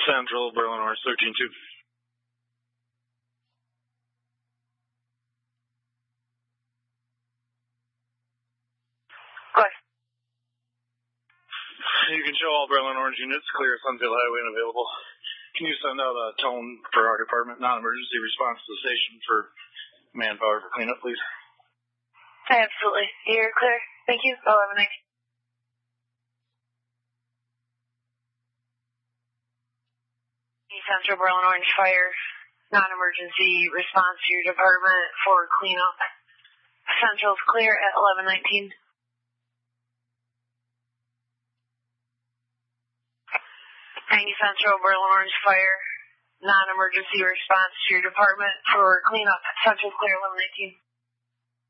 Central, Berlin Orange 13-2. Good. You can show all Berlin Orange units clear Sunfield Highway and available. Can you send out a tone for our department, non-emergency response to the station for manpower for cleanup, please? Absolutely. You're clear. Thank you. 1119. Central Berlin Orange Fire, non-emergency response to your department for cleanup. Central's clear at 1119. Central Berlin Orange Fire, non-emergency response to your department for cleanup. Central's clear 1119.